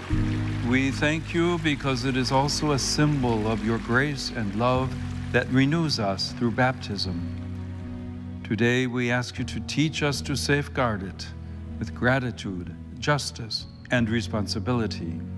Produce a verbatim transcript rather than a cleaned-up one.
We thank you because it is also a symbol of your grace and love that renews us through baptism. Today, we ask you to teach us to safeguard it with gratitude, justice, and responsibility.